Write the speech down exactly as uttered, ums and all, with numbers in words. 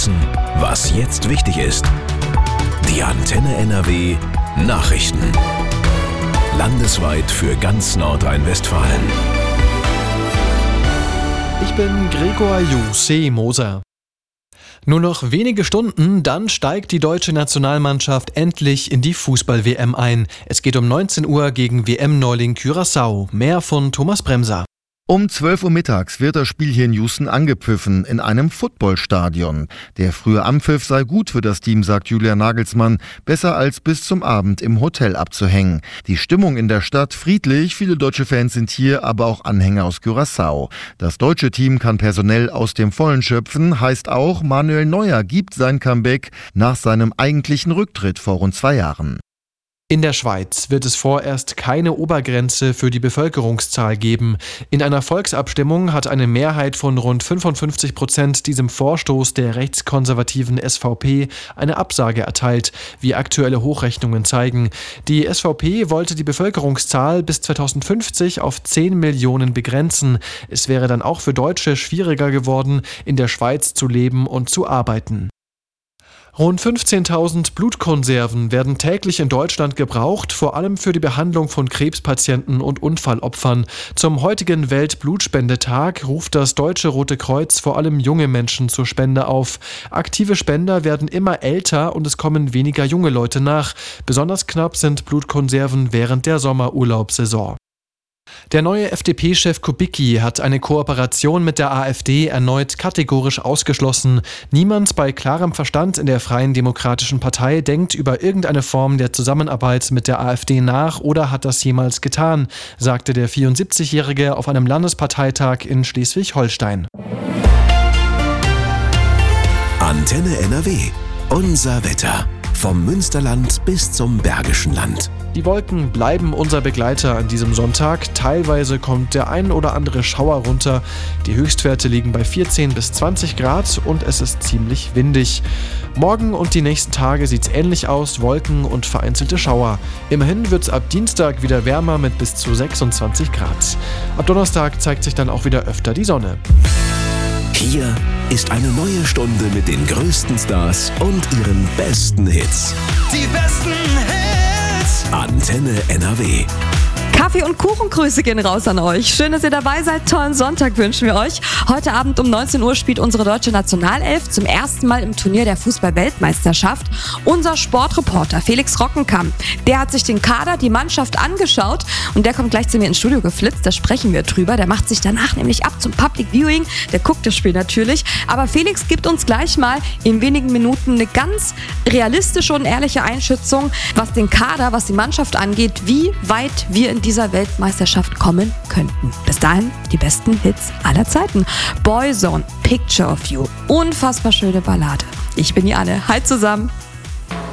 wissen, was jetzt wichtig ist. Die Antenne N R W Nachrichten. Landesweit für ganz Nordrhein-Westfalen. Ich bin Gregor Jose Moser. Nur noch wenige Stunden, dann steigt die deutsche Nationalmannschaft endlich in die Fußball-W M ein. Es geht um neunzehn Uhr gegen W M-Neuling Curaçao. Mehr von Thomas Bremser. Um zwölf Uhr mittags wird das Spiel hier in Houston angepfiffen, in einem Footballstadion. Der frühe Anpfiff sei gut für das Team, sagt Julian Nagelsmann, besser als bis zum Abend im Hotel abzuhängen. Die Stimmung in der Stadt friedlich, viele deutsche Fans sind hier, aber auch Anhänger aus Curaçao. Das deutsche Team kann personell aus dem Vollen schöpfen, heißt auch, Manuel Neuer gibt sein Comeback nach seinem eigentlichen Rücktritt vor rund zwei Jahren. In der Schweiz wird es vorerst keine Obergrenze für die Bevölkerungszahl geben. In einer Volksabstimmung hat eine Mehrheit von rund fünfundfünfzig Prozent diesem Vorstoß der rechtskonservativen S V P eine Absage erteilt, wie aktuelle Hochrechnungen zeigen. Die S V P wollte die Bevölkerungszahl bis zweitausendfünfzig auf zehn Millionen begrenzen. Es wäre dann auch für Deutsche schwieriger geworden, in der Schweiz zu leben und zu arbeiten. Rund fünfzehntausend Blutkonserven werden täglich in Deutschland gebraucht, vor allem für die Behandlung von Krebspatienten und Unfallopfern. Zum heutigen Weltblutspendetag ruft das Deutsche Rote Kreuz vor allem junge Menschen zur Spende auf. Aktive Spender werden immer älter und es kommen weniger junge Leute nach. Besonders knapp sind Blutkonserven während der Sommerurlaubssaison. Der neue F D P-Chef Kubicki hat eine Kooperation mit der AfD erneut kategorisch ausgeschlossen. Niemand bei klarem Verstand in der Freien Demokratischen Partei denkt über irgendeine Form der Zusammenarbeit mit der AfD nach oder hat das jemals getan, sagte der vierundsiebzigjährige auf einem Landesparteitag in Schleswig-Holstein. Antenne N R W. Unser Wetter. Vom Münsterland bis zum Bergischen Land. Die Wolken bleiben unser Begleiter an diesem Sonntag. Teilweise kommt der ein oder andere Schauer runter. Die Höchstwerte liegen bei vierzehn bis zwanzig Grad und es ist ziemlich windig. Morgen und die nächsten Tage sieht es ähnlich aus, Wolken und vereinzelte Schauer. Immerhin wird es ab Dienstag wieder wärmer mit bis zu sechsundzwanzig Grad. Ab Donnerstag zeigt sich dann auch wieder öfter die Sonne. Hier ist eine neue Stunde mit den größten Stars und ihren besten Hits. Die besten Hits! Antenne N R W. Kaffee- und Kuchengrüße gehen raus an euch. Schön, dass ihr dabei seid. Tollen Sonntag wünschen wir euch. Heute Abend um neunzehn Uhr spielt unsere deutsche Nationalelf zum ersten Mal im Turnier der Fußball-Weltmeisterschaft. Unser Sportreporter Felix Rockenkamp, der hat sich den Kader, die Mannschaft angeschaut und der kommt gleich zu mir ins Studio geflitzt. Da sprechen wir drüber. Der macht sich danach nämlich ab zum Public Viewing. Der guckt das Spiel natürlich. Aber Felix gibt uns gleich mal in wenigen Minuten eine ganz realistische und ehrliche Einschätzung, was den Kader, was die Mannschaft angeht, wie weit wir in dieser Weltmeisterschaft kommen könnten. Bis dahin die besten Hits aller Zeiten. Boyzone, Picture of You. Unfassbar schöne Ballade. Ich bin die Anne. Hi zusammen.